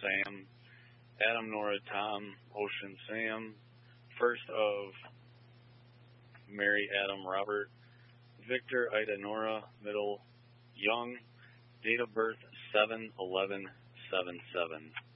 Sam, Adam, Nora, Tom, Ocean, Sam, first of Mary, Adam, Robert, Victor, Ida, Nora, middle, Young, date of birth 7/11/77.